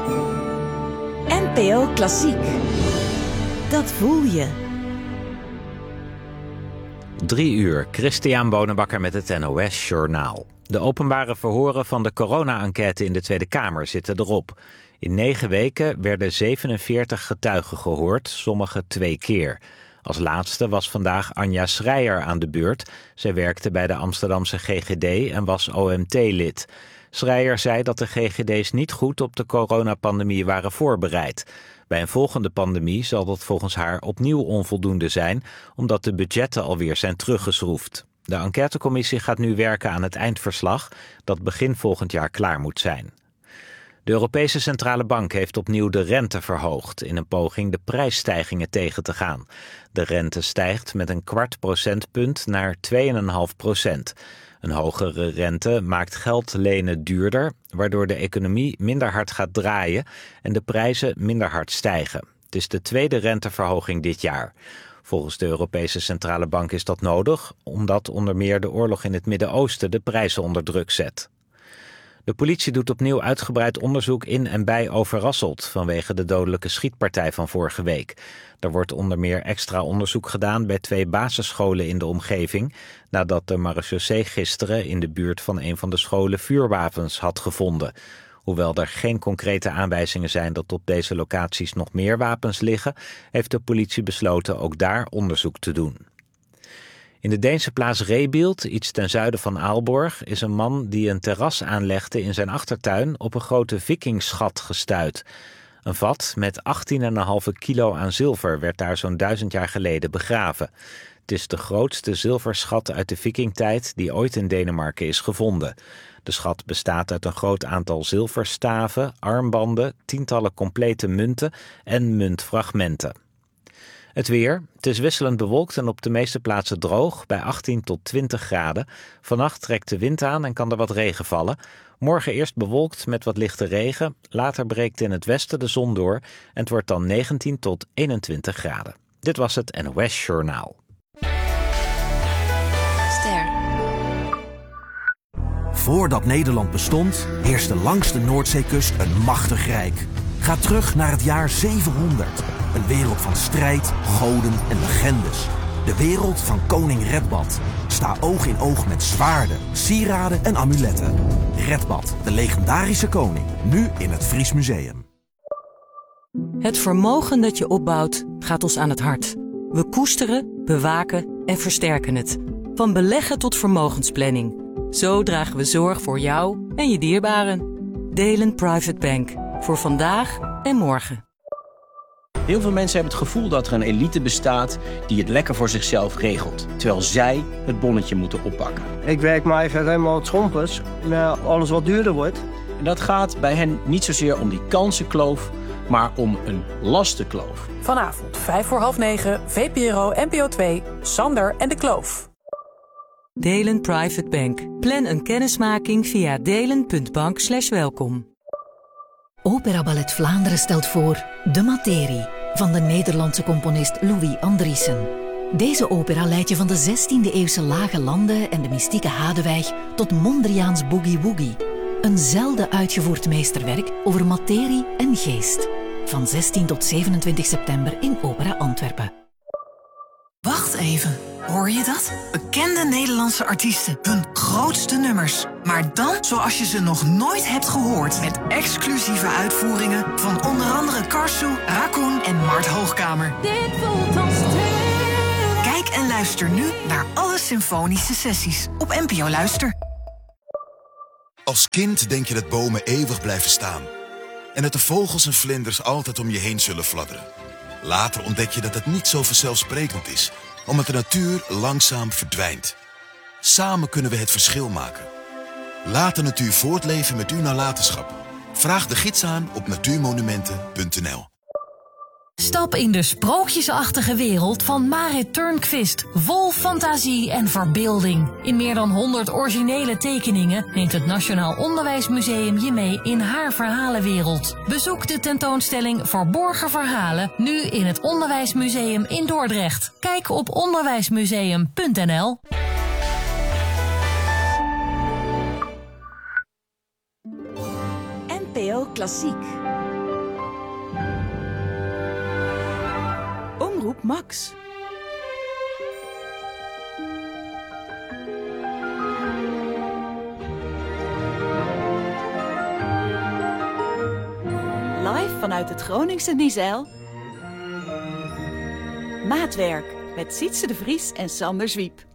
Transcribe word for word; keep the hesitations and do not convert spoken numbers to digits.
N P O Klassiek. Dat voel je. Drie uur, Christian Bonenbakker met het N O S Journaal. De openbare verhoren van de corona-enquête in de Tweede Kamer zitten erop. In negen weken werden zevenenveertig getuigen gehoord, sommige twee keer. Als laatste was vandaag Anja Schreier aan de beurt. Zij werkte bij de Amsterdamse G G D en was O M T-lid. Schreier zei dat de G G D's niet goed op de coronapandemie waren voorbereid. Bij een volgende pandemie zal dat volgens haar opnieuw onvoldoende zijn, omdat de budgetten alweer zijn teruggeschroefd. De enquêtecommissie gaat nu werken aan het eindverslag, dat begin volgend jaar klaar moet zijn. De Europese Centrale Bank heeft opnieuw de rente verhoogd in een poging de prijsstijgingen tegen te gaan. De rente stijgt met een kwart procentpunt naar twee komma vijf procent. Een hogere rente maakt geld lenen duurder, waardoor de economie minder hard gaat draaien en de prijzen minder hard stijgen. Het is de tweede renteverhoging dit jaar. Volgens de Europese Centrale Bank is dat nodig, omdat onder meer de oorlog in het Midden-Oosten de prijzen onder druk zet. De politie doet opnieuw uitgebreid onderzoek in en bij Overasselt vanwege de dodelijke schietpartij van vorige week. Er wordt onder meer extra onderzoek gedaan bij twee basisscholen in de omgeving, nadat de marechaussee gisteren in de buurt van een van de scholen vuurwapens had gevonden. Hoewel er geen concrete aanwijzingen zijn dat op deze locaties nog meer wapens liggen, heeft de politie besloten ook daar onderzoek te doen. In de Deense plaats Rebild, iets ten zuiden van Aalborg, is een man die een terras aanlegde in zijn achtertuin op een grote vikingschat gestuit. Een vat met achttien komma vijf kilo aan zilver werd daar zo'n duizend jaar geleden begraven. Het is de grootste zilverschat uit de vikingtijd die ooit in Denemarken is gevonden. De schat bestaat uit een groot aantal zilverstaven, armbanden, tientallen complete munten en muntfragmenten. Het weer. Het is wisselend bewolkt en op de meeste plaatsen droog bij achttien tot twintig graden. Vannacht trekt de wind aan en kan er wat regen vallen. Morgen eerst bewolkt met wat lichte regen. Later breekt in het westen de zon door en het wordt dan negentien tot eenentwintig graden. Dit was het N O S Journaal. Ster. Voordat Nederland bestond, heerste langs de Noordzeekust een machtig rijk. Ga terug naar het jaar zevenhonderd. Een wereld van strijd, goden en legendes. De wereld van koning Redbad. Sta oog in oog met zwaarden, sieraden en amuletten. Redbad, de legendarische koning. Nu in het Fries Museum. Het vermogen dat je opbouwt gaat ons aan het hart. We koesteren, bewaken en versterken het. Van beleggen tot vermogensplanning. Zo dragen we zorg voor jou en je dierbaren. Delen Private Bank. Voor vandaag en morgen. Heel veel mensen hebben het gevoel dat er een elite bestaat die het lekker voor zichzelf regelt. Terwijl zij het bonnetje moeten oppakken. Ik werk me eigenlijk helemaal het schompers. Nou, alles wat duurder wordt. En dat gaat bij hen niet zozeer om die kansenkloof, maar om een lastenkloof. Vanavond, vijf voor half negen, V P R O N P O twee, Sander en de Kloof. Delen Private Bank. Plan een kennismaking via delen.bank slash welkom. Opera Ballet Vlaanderen stelt voor De Materie van de Nederlandse componist Louis Andriessen. Deze opera leidt je van de zestiende-eeuwse lage landen en de mystieke Hadewijk tot Mondriaans Boogie Woogie. Een zelden uitgevoerd meesterwerk over materie en geest. Van zestien tot zevenentwintig september in Opera Antwerpen. Wacht even, hoor je dat? Bekende Nederlandse artiesten, hun grootste nummers. Maar dan zoals je ze nog nooit hebt gehoord. Met exclusieve uitvoeringen van onder andere Karsu, Raccoon en Mart Hoogkamer. Dit voelt als twee. Kijk en luister nu naar alle symfonische sessies op N P O Luister. Als kind denk je dat bomen eeuwig blijven staan. En dat de vogels en vlinders altijd om je heen zullen fladderen. Later ontdek je dat het niet zo vanzelfsprekend is, omdat de natuur langzaam verdwijnt. Samen kunnen we het verschil maken. Laat de natuur voortleven met uw nalatenschap. Vraag de gids aan op natuurmonumenten punt n l. Stap in de sprookjesachtige wereld van Marit Turnquist. Vol fantasie en verbeelding. In meer dan honderd originele tekeningen neemt het Nationaal Onderwijsmuseum je mee in haar verhalenwereld. Bezoek de tentoonstelling Verborgen Verhalen nu in het Onderwijsmuseum in Dordrecht. Kijk op onderwijsmuseum punt n l. N P O Klassiek. Max. Live vanuit het Groningse Niezijl. Maatwerk met Sietse de Vries en Sander Zwiep.